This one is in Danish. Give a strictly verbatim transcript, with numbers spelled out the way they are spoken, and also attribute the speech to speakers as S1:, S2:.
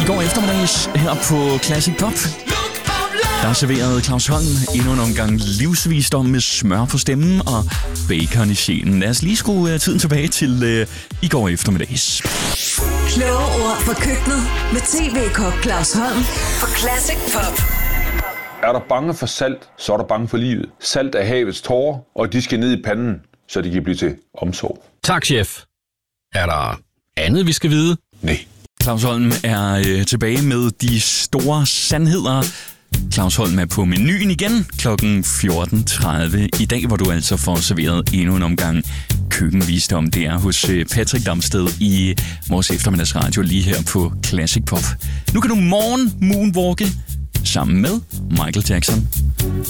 S1: går eftermiddags her på Classic Pop. Der er serveret Claus Holm endnu en omgang livsvisdom med smør på stemmen og bacon i sjælen. Lad os lige skrue tiden tilbage til uh, i går eftermiddags.
S2: Kloge ord fra køkkenet med T V-kok Claus Holm på Classic Pop.
S3: Er der bange for salt, så er der bange for livet. Salt er havets tårer, og de skal ned i panden, så de kan blive til omsorg.
S4: Tak, chef. Er der andet, vi skal vide?
S3: Nej.
S1: Claus Holm er øh, tilbage med de store sandheder. Claus Holm er på menuen igen klokken fjorten tredive i dag, hvor du altså får serveret endnu en omgang køkkenvisdom. Det er hos øh, Patrick Damsted i vores eftermiddagsradio lige her på Classic Pop. Nu kan du morgen moonwalke sammen med Michael Jackson.